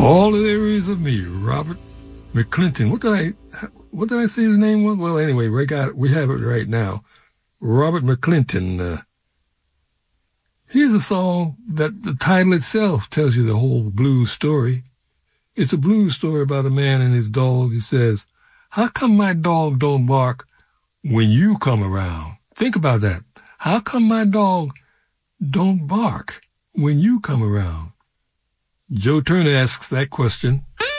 All there is of me, Robert McClinton. What did I say his name was? Well, anyway, we have it right now. Robert McClinton. Here's a song that the title itself tells you the whole blues story. It's a blues story about a man and his dog. He says, "How come my dog don't bark when you come around?" Think about that. How come my dog don't bark when you come around? Joe Turner asks that question.